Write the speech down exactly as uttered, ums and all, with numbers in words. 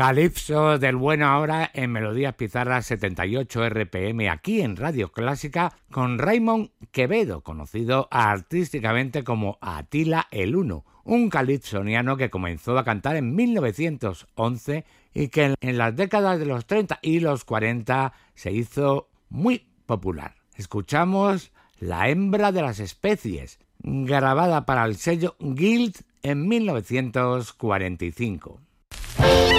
Calipso del bueno ahora en Melodías Pizarras setenta y ocho R P M aquí en Radio Clásica con Raymond Quevedo, conocido artísticamente como Atila el Uno, un calipsoniano que comenzó a cantar en mil novecientos once y que en, en las décadas de los treinta y los cuarenta se hizo muy popular. Escuchamos La hembra de las especies, grabada para el sello Guild en mil novecientos cuarenta y cinco.